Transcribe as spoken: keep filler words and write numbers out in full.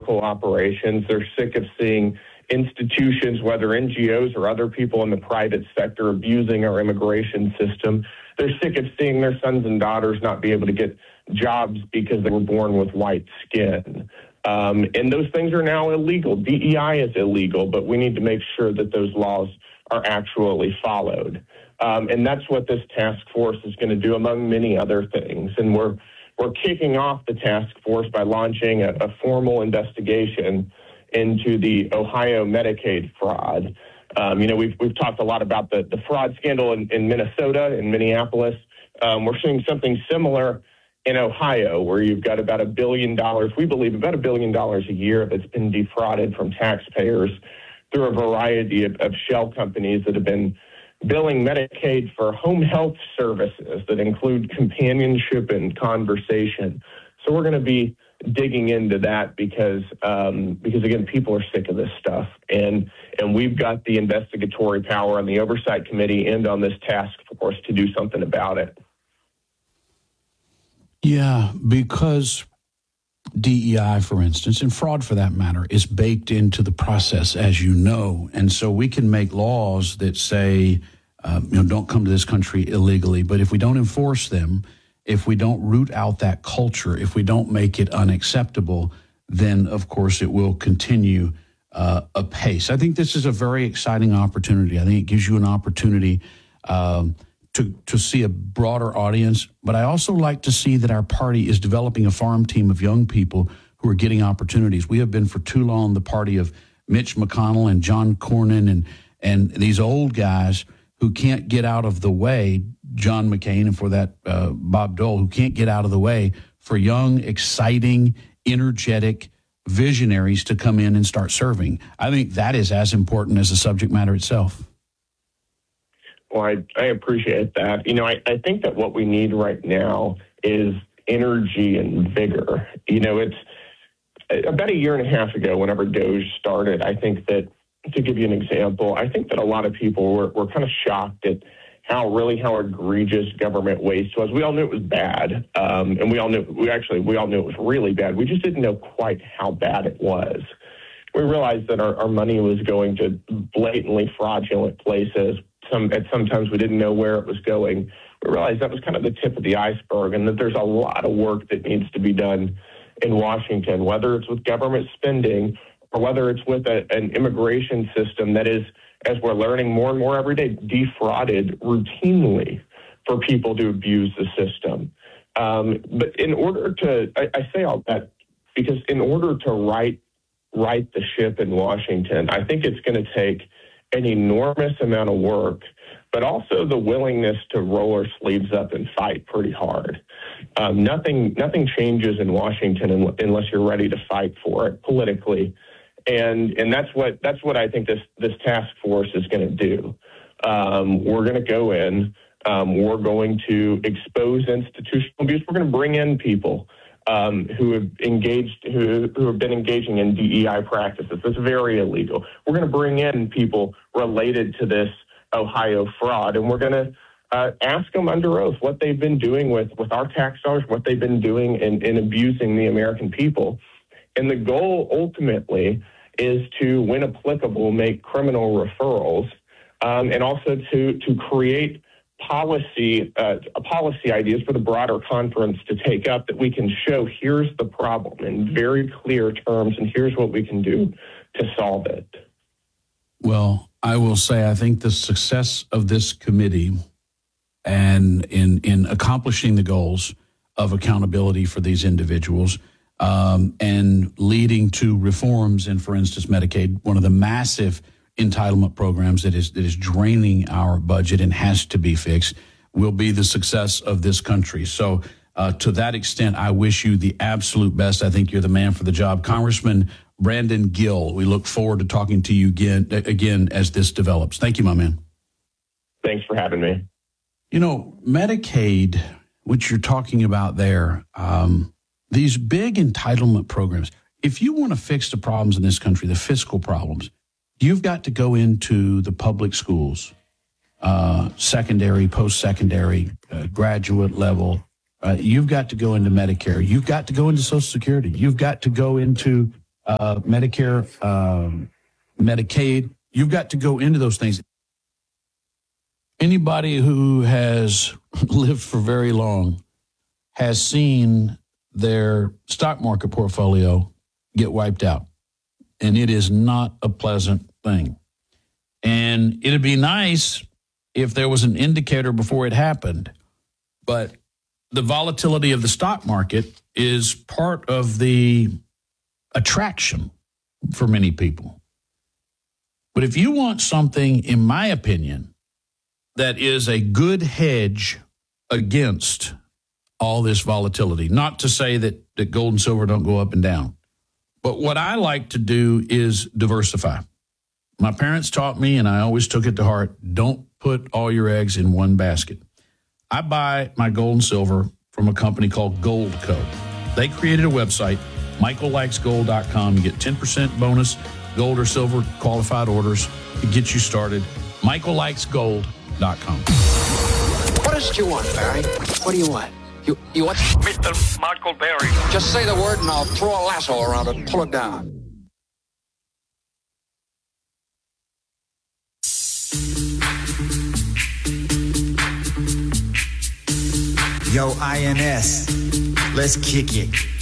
political operations. They're sick of seeing institutions, whether N G Os or other people in the private sector, abusing our immigration system. They're sick of seeing their sons and daughters not be able to get jobs because they were born with white skin. Um, and those things are now illegal. D E I is illegal, but we need to make sure that those laws are actually followed. Um, and that's what this task force is going to do, among many other things. And we're we're kicking off the task force by launching a, a formal investigation into the Ohio Medicaid fraud. Um, you know, we've we've talked a lot about the, the fraud scandal in, in Minnesota, in Minneapolis. Um, we're seeing something similar in Ohio, where you've got about a billion dollars, we believe about a billion dollars a year that's been defrauded from taxpayers through a variety of, of shell companies that have been billing Medicaid for home health services that include companionship and conversation. So we're going to be digging into that because, um, because again, people are sick of this stuff. And, and we've got the investigatory power on the Oversight Committee and on this task force to do something about it. Yeah, because D E I, for instance, and fraud for that matter, is baked into the process, as you know. And so we can make laws that say, uh, you know, don't come to this country illegally. But if we don't enforce them, if we don't root out that culture, if we don't make it unacceptable, then, of course, it will continue uh, apace. I think this is a very exciting opportunity. I think it gives you an opportunity um, to, to see a broader audience. But I also like to see that our party is developing a farm team of young people who are getting opportunities. We have been for too long the party of Mitch McConnell and John Cornyn and, and these old guys who can't get out of the way, John McCain, and for that, uh, Bob Dole, who can't get out of the way for young, exciting, energetic visionaries to come in and start serving. I think that is as important as the subject matter itself. Well, I, I appreciate that. You know, I, I think that what we need right now is energy and vigor. You know, it's about a year and a half ago, whenever DOGE started, I think that, to give you an example, I think that a lot of people were, were kind of shocked at how really how egregious government waste was. We all knew it was bad, um, and we all knew we actually we all knew it was really bad. We just didn't know quite how bad it was. We realized that our, our money was going to blatantly fraudulent places. Some at sometimes we didn't know where it was going. We realized that was kind of the tip of the iceberg, and that there's a lot of work that needs to be done in Washington, whether it's with government spending or whether it's with a, an immigration system that is, as we're learning more and more every day, defrauded routinely for people to abuse the system. Um, but in order to, I, I say all that because in order to right, right the ship in Washington, I think it's going to take an enormous amount of work, but also the willingness to roll our sleeves up and fight pretty hard. Um, nothing, nothing changes in Washington unless you're ready to fight for it politically. And and that's what that's what I think this this task force is going to do. Um, we're going to go in. Um, we're going to expose institutional abuse. We're going to bring in people um, who have engaged who who have been engaging in D E I practices. That's very illegal. We're going to bring in people related to this Ohio fraud, and we're going to uh, ask them under oath what they've been doing with with our tax dollars, what they've been doing in, in abusing the American people. And the goal ultimately is to, when applicable, make criminal referrals um, and also to to create policy uh, policy ideas for the broader conference to take up that we can show here's the problem in very clear terms and here's what we can do to solve it. Well, I will say I think the success of this committee and in in accomplishing the goals of accountability for these individuals Um, and leading to reforms in, for instance, Medicaid, one of the massive entitlement programs that is that is draining our budget and has to be fixed, will be the success of this country. So uh, to that extent, I wish you the absolute best. I think you're the man for the job. Congressman Brandon Gill, we look forward to talking to you again, again as this develops. Thank you, my man. Thanks for having me. You know, Medicaid, which you're talking about there, um, these big entitlement programs, if you want to fix the problems in this country, the fiscal problems, you've got to go into the public schools, uh, secondary, post-secondary, uh, graduate level. Uh, you've got to go into Medicare. You've got to go into Social Security. You've got to go into uh, Medicare, um, Medicaid. You've got to go into those things. Anybody who has lived for very long has seen their stock market portfolio get wiped out. And it is not a pleasant thing. And it'd be nice if there was an indicator before it happened. But the volatility of the stock market is part of the attraction for many people. But if you want something, in my opinion, that is a good hedge against all this volatility, not to say that, that gold and silver don't go up and down, but what I like to do is diversify. My parents taught me, and I always took it to heart, don't put all your eggs in one basket. I buy my gold and silver from a company called Goldco. They created a website, michael likes gold dot com. You get ten percent bonus, gold or silver qualified orders to get you started. michael likes gold dot com. What is it you want, Barry? What do you want? You you want Mister Michael Berry. Just say the word and I'll throw a lasso around it and pull it down. Yo, I N S, let's kick it.